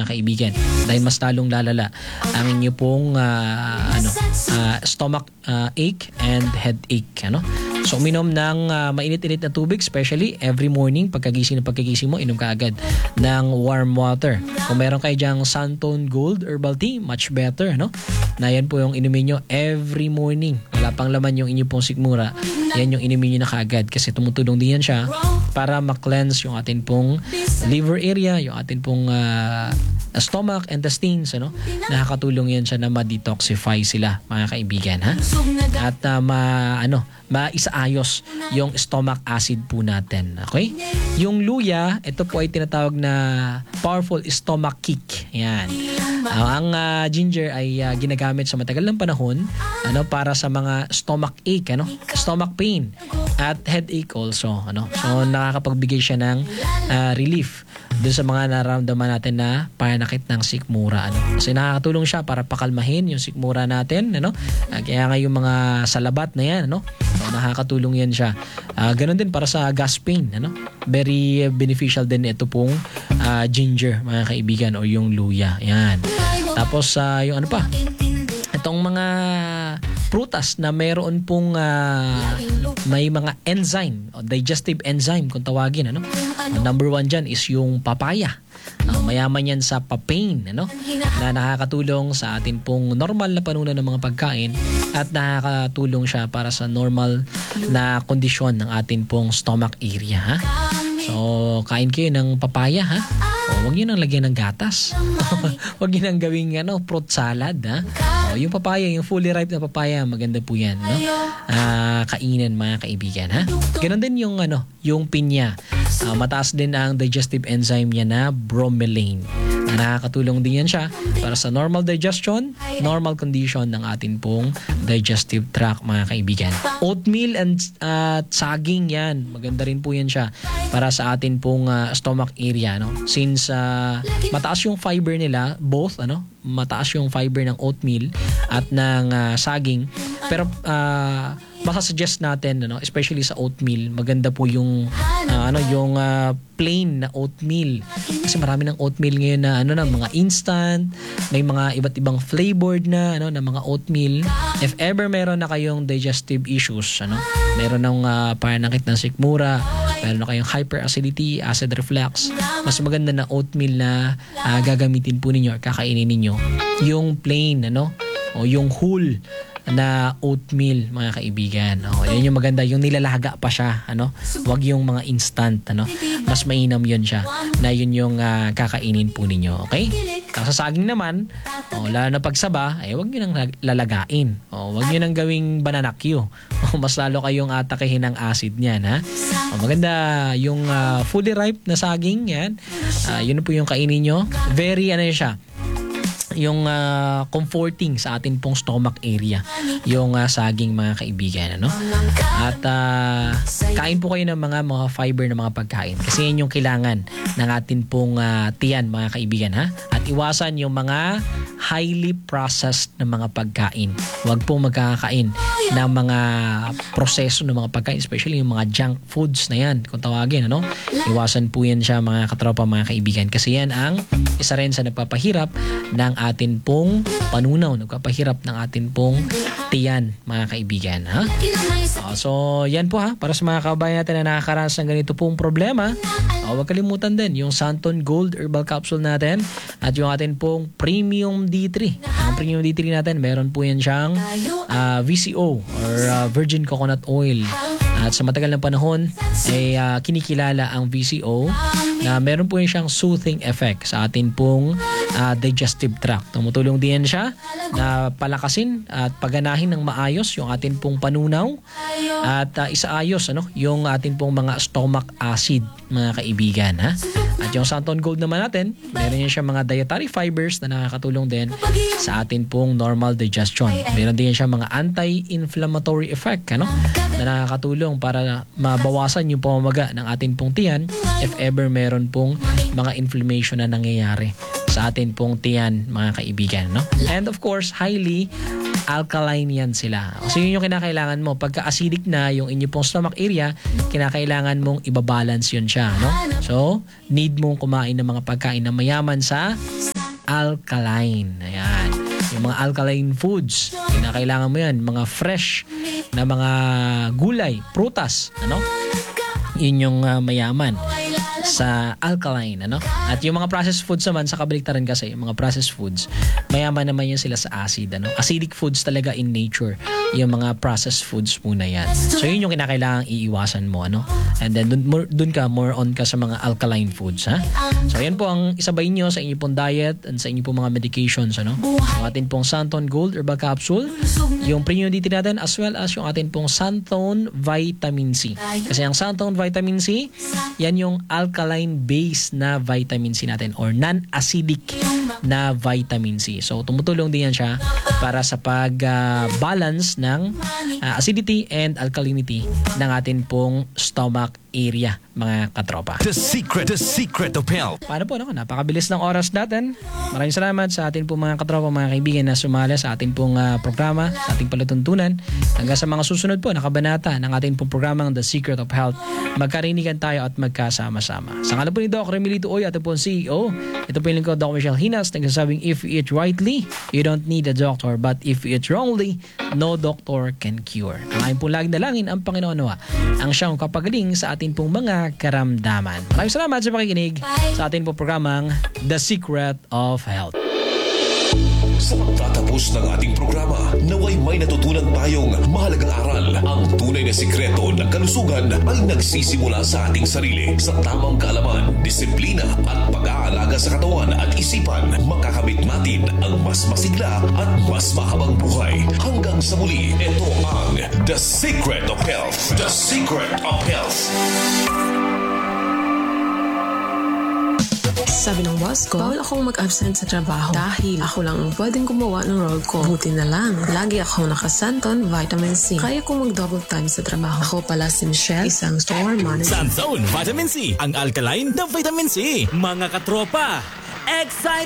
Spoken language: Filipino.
mga kaibigan. Dahil mas lalong lalala ang inyo pong stomach ache and headache. So uminom ng mainit-init na tubig, especially every morning pagkagising mo, inom ka agad ng warm water. Kung meron kayo dyang Santon Gold Herbal Tea, much better, na yan po yung inumin nyo every morning. Wala pang laman yung inyo pong sikmura, yan yung inumin nyo na kaagad kasi tumutulong din yan siya para ma-cleanse yung atin pong liver area, yung atin pong stomach, intestines, nakakatulong yan siya na ma-detoxify sila, mga kaibigan, ha? At maisaayos yung stomach acid po natin. Okay? Yung luya, ito po ay tinatawag na powerful stomach kick. Yan. Ang ginger ay ginagamit sa matagal ng panahon para sa mga stomach ache, stomach pain at headache also. So nakakapagbigay siya ng relief doon sa mga nararamdaman natin na pananakit ng sikmura. Kasi nakakatulong siya para pakalmahin yung sikmura natin. Kaya nga yung mga salabat na yan, so, nakakatulong yan siya. Ganon din para sa gas pain. Very beneficial din ito pong ginger, mga kaibigan, o yung luya. Yan. Tapos yung itong mga prutas na mayroon pong may mga enzyme, o digestive enzyme kung tawagin. Number 1 dyan is yung papaya. Mayaman yan sa papain, na nakakatulong sa atin pong normal na panunan ng mga pagkain at nakakatulong siya para sa normal na kondisyon ng atin pong stomach area. Ha? So, kain kayo ng papaya, ha? Huwag nyo nang lagyan ng gatas. Huwag nyo nang gawing fruit salad, ha? Yung papaya, yung fully ripe na papaya, maganda po yan, kainin, mga kaibigan, ha? Ganon din yung pinya. Mataas din ang digestive enzyme niya na bromelain. Nakakatulong din yan siya para sa normal digestion, normal condition ng atin pong digestive tract, mga kaibigan. Oatmeal and saging, yan. Maganda rin po yan siya para sa atin pong stomach area. Since mataas yung fiber nila, both, mataas yung fiber ng oatmeal at ng saging. Pero masasuggest natin, especially sa oatmeal, maganda po yung plain na oatmeal. Kasi marami ng oatmeal ngayon na mga instant, may mga iba't ibang flavored na na mga oatmeal. If ever meron na kayong digestive issues, meron ng pananakit ng sikmura, meron na kayong hyperacidity, acid reflux, mas maganda na oatmeal na gagamitin po ninyo or kakainin ninyo yung plain, o yung whole na oatmeal, mga kaibigan. Yan yung maganda, yung nilalaga pa siya, wag yung mga instant, mas mainam yun siya, na yun yung kakainin po ninyo. Okay? Tapos sa saging naman, lalo na pagsaba, wag nyo nang lalagain. Wag nyo nang gawing banana Q. Mas lalo kayong atakehin ng acid niyan, ha? Maganda yung fully ripe na saging, yan. Yun po yung kainin nyo. Very, siya, yung comforting sa atin pong stomach area, yung saging, mga kaibigan, at kain po kayo ng mga fiber na mga pagkain kasi yan yung kailangan ng atin pong tiyan, mga kaibigan, ha? At iwasan yung mga highly processed na mga pagkain. Huwag po magkakain ng mga proseso ng mga pagkain, especially yung mga junk foods na yan kung tawagin, iwasan po yan siya, mga katropa, mga kaibigan, kasi yan ang isa rin sa nagpapahirap ng atin pong panunaw, nagpapahirap ng atin pong tiyan, mga kaibigan, ha? So yan po, ha, para sa mga kabayan natin na nakakaranas ng ganito pong problema, huwag kalimutan din yung Santon Gold Herbal Capsule natin at yung atin pong Premium D3. Ang Premium D3 natin, meron po yan siyang VCO or Virgin Coconut Oil. At sa matagal na panahon ay kinikilala ang VCO na meron po siyang soothing effect sa atin pong digestive tract. Tumutulong din siya na palakasin at paganahin ng maayos yung atin pong panunaw at isaayos yung atin pong mga stomach acid, mga kaibigan, ha? At yung Santon Gold naman natin, meron yan siya mga dietary fibers na nakakatulong din sa atin pong normal digestion. Meron din siya mga anti-inflammatory effect, na nakakatulong para mabawasan yung pamamaga ng atin pong tiyan if ever meron pong mga inflammation na nangyayari sa atin pong tiyan, mga kaibigan, And of course, highly alkaline yan sila. Kasi yun yung kinakailangan mo. Pagka acidic na yung inyo pong stomach area, kinakailangan mong ibabalance yun siya, So, need mong kumain ng mga pagkain na mayaman sa alkaline. Ayan. Yung mga alkaline foods, kinakailangan mo yan. Mga fresh na mga gulay, prutas. Yun yung mayaman sa alkaline, At yung mga processed foods naman, sa kabaliktaran kasi, yung mga processed foods, mayaman naman yun sila sa acid, Acidic foods talaga in nature, yung mga processed foods muna yan. So yun yung kinakailangang iiwasan mo, And then dun ka, more on ka sa mga alkaline foods, ha? So yan po ang isabay nyo sa inyong pong diet and sa inyong pong mga medications, Yung atin pong Santon Gold Herbal Capsule, yung Premium DT natin, as well as yung atin pong Santon Vitamin C. Kasi ang Santon Vitamin C, yan yung alkaline base na vitamin C natin or non-acidic na vitamin C. So tumutulong din yan siya para sa pag-balance ng acidity and alkalinity ng atin pong stomach area, mga katropa. The secret of health. Paano po, napakabilis ng oras natin. Maraming salamat sa atin pong mga katropa, mga kaibigan na sumali sa atin pong programa, sa ating palatuntunan. Hanggang sa mga susunod po na kabanata ng ating pong programang The Secret of Health, magkarinigan tayo at magkasama-sama. Sa ngalan po ni Doc Remilito Oy, ating pong CEO, ito po yung lingkod, Doc Michelle Hinas, nagsasabing, if you eat rightly, you don't need a doctor, but if you eat wrongly, no doctor can cure. Ang aking pong laging dalangin ang Panginoon nawa ang siyang kapagaling sa atin pong mga karamdaman. Maraming salamat sa pakikinig sa atin pong programang The Secret of Health. Sa pagtatapos ng ating programa, naway may natutunan tayong mahalagang aral. Ang tunay na sikreto ng kalusugan ay nagsisimula sa ating sarili. Sa tamang kaalaman, disiplina at pag-aalaga sa katawan at isipan, makakamit natin ang mas masigla at mas mahabang buhay. Hanggang sa muli, ito ang The Secret of Health. The Secret of Health. Sabi ng boss ko, bawal akong mag-absent sa trabaho dahil ako lang ang pwedeng gumawa ng role ko. Buti na lang, lagi akong naka-Santon Vitamin C. Kaya kong mag-double time sa trabaho. Ako pala si Michelle, isang store manager. Santon Vitamin C, ang alkaline na vitamin C. Mga katropa, excited!